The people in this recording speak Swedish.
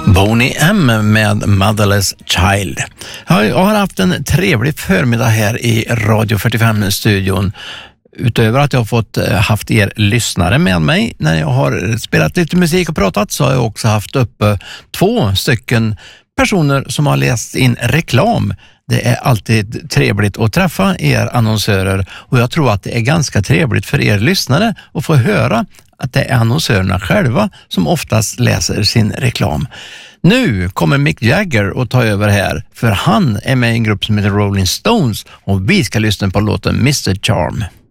Boney M med Motherless Child. Jag har haft en trevlig förmiddag här i Radio 45-studion. Utöver att jag har fått haft er lyssnare med mig när jag har spelat lite musik och pratat, så har jag också haft uppe 2 stycken personer som har läst in reklam. Det är alltid trevligt att träffa er annonsörer, och jag tror att det är ganska trevligt för er lyssnare att få höra att det är annonsörerna själva som oftast läser sin reklam. Nu kommer Mick Jagger att ta över här, för han är med i en grupp som heter Rolling Stones, och vi ska lyssna på låten Mr. Charm.